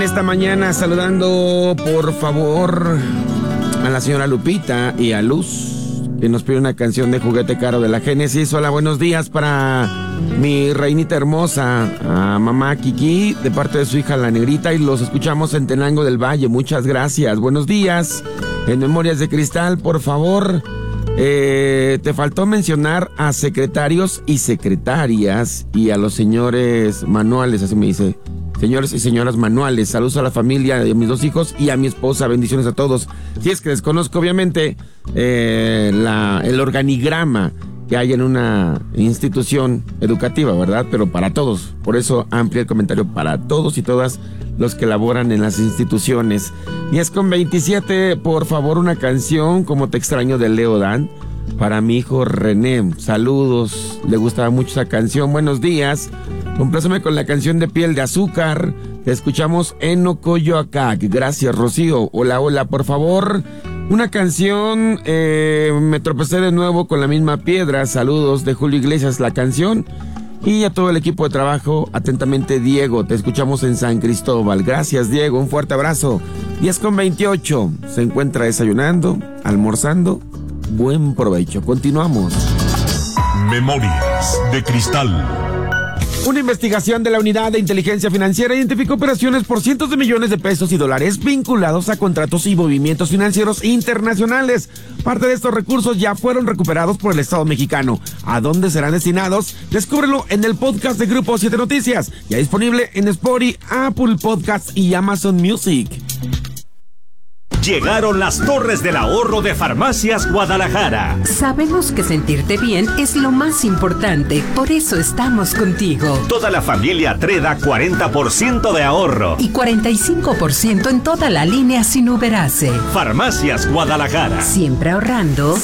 esta mañana saludando, por favor, a la señora Lupita y a Luz, que nos pide una canción de Juguete Caro de la Génesis. Hola, buenos días para mi reinita hermosa, a mamá Kiki, de parte de su hija La Negrita, y los escuchamos en Tenango del Valle. Muchas gracias. Buenos días. En Memorias de Cristal, por favor. Te faltó mencionar a secretarios y secretarias y a los señores manuales, así me dice. Señores y señoras manuales, saludos a la familia de mis 2 hijos y a mi esposa, bendiciones a todos. Si es que desconozco obviamente el organigrama que hay en una institución educativa, ¿verdad? Pero para todos, por eso amplio el comentario para todos y todas los que laboran en las instituciones. 10:27, por favor, una canción como Te extraño de Leo Dan para mi hijo René. Saludos, le gustaba mucho esa canción. Buenos días, compláceme con la canción de Piel de Azúcar. Te escuchamos en Ocoyoacac. Gracias, Rocío. Hola, hola, por favor. Una canción, me tropecé de nuevo con la misma piedra. Saludos de Julio Iglesias, la canción. Y a todo el equipo de trabajo, atentamente Diego, te escuchamos en San Cristóbal. Gracias, Diego, un fuerte abrazo. 10:28, se encuentra desayunando, almorzando. Buen provecho, continuamos. Memorias de Cristal. Una investigación de la Unidad de Inteligencia Financiera identificó operaciones por cientos de millones de pesos y dólares vinculados a contratos y movimientos financieros internacionales. Parte de estos recursos ya fueron recuperados por el Estado mexicano. ¿A dónde serán destinados? Descúbrelo en el podcast de Grupo 7 Noticias, ya disponible en Spotify, Apple Podcasts y Amazon Music. Llegaron las Torres del Ahorro de Farmacias Guadalajara. Sabemos que sentirte bien es lo más importante, por eso estamos contigo. Toda la familia Treda 40% de ahorro. Y 45% en toda la línea sin Uberase. Farmacias Guadalajara. Siempre ahorrando.